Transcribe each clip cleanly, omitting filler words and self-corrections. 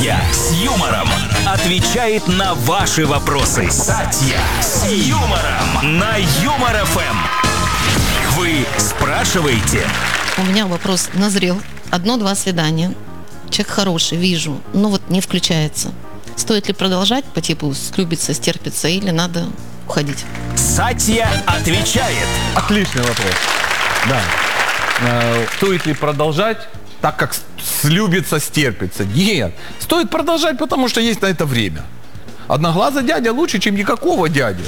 Сатья с юмором отвечает на ваши вопросы. Сатья с юмором на Юмор ФМ. Вы спрашиваете. У меня вопрос назрел. 1-2 свидания. Человек хороший, вижу, но вот не включается. Стоит ли продолжать по типу слюбиться, стерпиться или надо уходить? Сатья отвечает. Отличный вопрос. Да. Стоит ли продолжать, так как слюбиться, стерпится? Нет. Стоит продолжать, потому что есть на это время. Одноглазый дядя лучше, чем никакого дяди.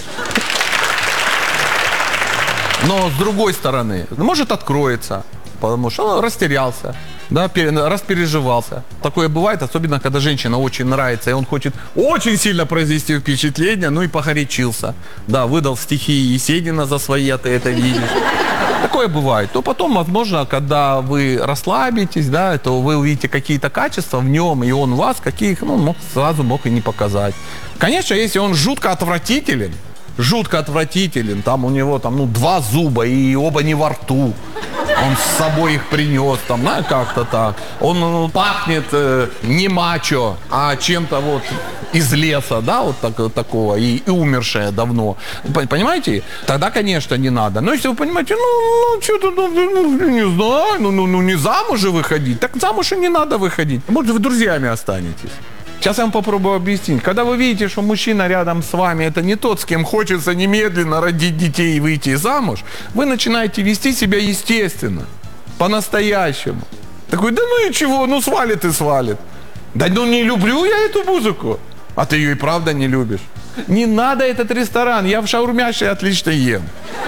Но с другой стороны, может откроется, потому что он растерялся, да, распереживался. Такое бывает, особенно когда женщина очень нравится, и он хочет очень сильно произвести впечатление, ну и погорячился. Да, выдал стихи Есенина за свои, а ты это видишь. Такое бывает. То потом, возможно, когда вы расслабитесь, да, то вы увидите какие-то качества в нем, и он у вас, каких, сразу мог и не показать. Конечно, если он жутко отвратителен, там у него 2 зуба, и оба не во рту. Он с собой их принес, как-то так. Он пахнет не мачо, а чем-то вот из леса, да, вот такого, и умершее давно. Понимаете? Тогда, конечно, не надо. Но если вы понимаете, что-то, не знаю, не замуж же выходить, так замуж и не надо выходить. Может, вы друзьями останетесь. Сейчас я вам попробую объяснить. Когда вы видите, что мужчина рядом с вами это не тот, с кем хочется немедленно родить детей и выйти замуж, вы начинаете вести себя естественно, по-настоящему. Такой, да ну и чего, свалит и свалит. Да не люблю я эту музыку. А ты ее и правда не любишь. Не надо этот ресторан, я в шаурмяше отлично ем.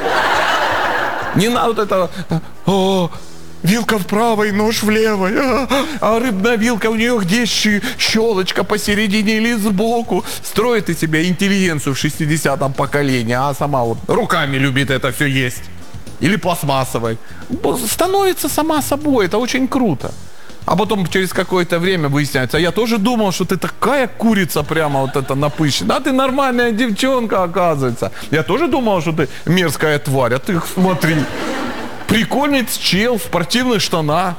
Не надо вот этого... Вилка вправо и нож влево. А рыбная вилка у нее где щелочка посередине или сбоку. Строит из себя интеллигенцию в 60-м поколении, а сама вот руками любит это все есть. Или пластмассовой. Становится сама собой, это очень круто. А потом через какое-то время выясняется, я тоже думал, что ты такая курица прямо вот это напыщенная. А ты нормальная девчонка, оказывается. Я тоже думал, что ты мерзкая тварь, а ты смотри. Прикольный чел в спортивных штанах.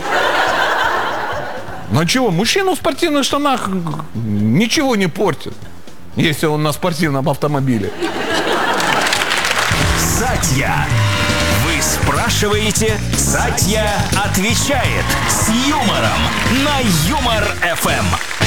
Ну чего, мужчина в спортивных штанах ничего не портит, если он на спортивном автомобиле. Сатья. Вы спрашиваете, Сатья отвечает с юмором на Юмор ФМ.